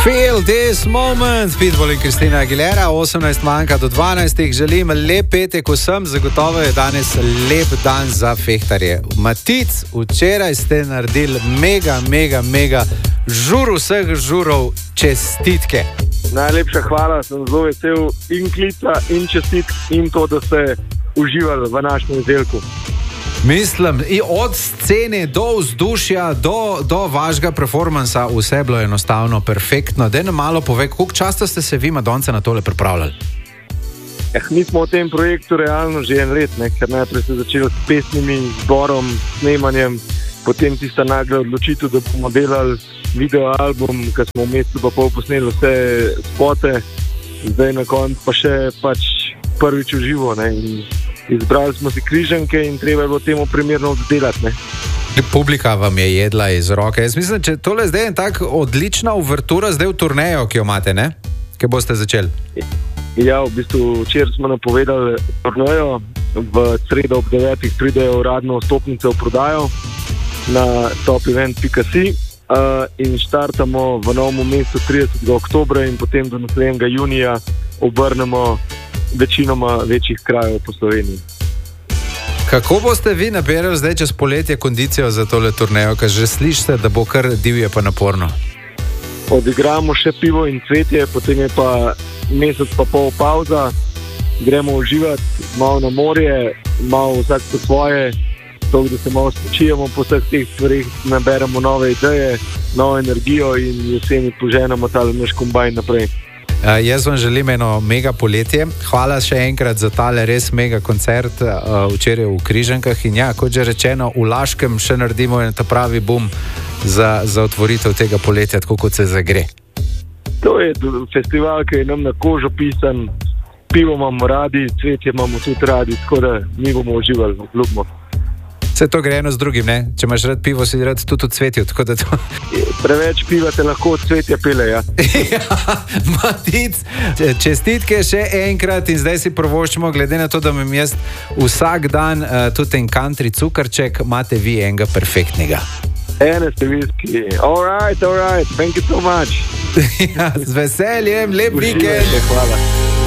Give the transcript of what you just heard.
Feel this moment, Pitbull in Kristina Aguilera, 18 manjka do 12. Želim lep petek vsem, zagotovo je danes lep dan za fehtarje. Matic, včeraj ste naredili mega žur vseh žurov, čestitke. Najlepša hvala, sem zelo vesel in klica in čestitk in to, da ste uživali v našem izdelku. Mislim, od scene do vzdušja, do vašega performansa, vse bilo enostavno perfektno. Daj nam malo povej, koliko časa ste se vi, Madonce, na tole pripravljali? Mi smo v tem projektu realno že en let, ker najprej se začeli s pesmimi, zborom, snemanjem, potem tista nagla odločitev, da bomo delali videoalbum, ker smo v mesecu pa pol posneli vse spote, zdaj na koncu pa še prvič v živo, in izbrali smo si križanke in treba je bilo temu primerno oddelati. Publika vam je jedla iz roke. Jaz mislim, če tole zdaj je tak odlična uvertura zdaj v turnejo, ki jo imate, ne? Kaj boste začeli? Ja, v bistvu včeraj smo napovedali turnejo, v sredo ob 9. pridejo uradno vstopnice v prodajo na topevent.si in štartamo v novem mesecu 30. oktobra in potem do naslednjega junija obrnemo večinoma večjih krajev po Sloveniji. Kako boste vi nabirali zdaj čez poletje kondicijo za tole turnejo, ker že slišite, da bo kar divje pa naporno? Odigramo še pivo in cvetje, potem je pa mesec pa pol pauza, gremo uživati, malo na morje, malo vsak po svoje, to, da se malo spočijemo po vseh teh stvarih, naberemo nove ideje, novo energijo in jeseni poženemo tale naš kombajn naprej. Jaz vam želim eno mega poletje. Hvala še enkrat za tale res mega koncert včeraj v Križankah in ja, kot že rečeno, v Laškem še naredimo en ta pravi bum za otvoritev tega poletja, tako kot se zagre. To je festival, ki je nam na kožo pisan, pivo imamo radi, cvetje imamo tudi radi, tako da mi bomo uživali, obljubimo. Vse to gre eno z drugim, ne? Če imaš rad pivo, si rad tudi v cvetju, tako da to... Preveč piva te lahko od cvetja pele, ja. Ja, Matic, čestitke še enkrat in zdaj si provoščimo, glede na to, da imam jaz vsak dan tudi en country cukrček, imate vi enega perfektnega. Ene ste viski. All right, thank you so much. Ja, z veseljem, lep vikend. Hvala.